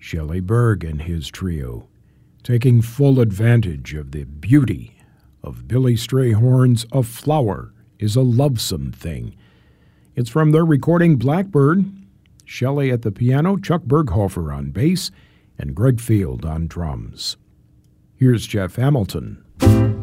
Shelley Berg and his trio, taking full advantage of the beauty of Billy Strayhorn's A Flower is a Lovesome Thing. It's from their recording Blackbird. Shelley at the piano, Chuck Berghofer on bass, and Greg Field on drums. Here's Jeff Hamilton.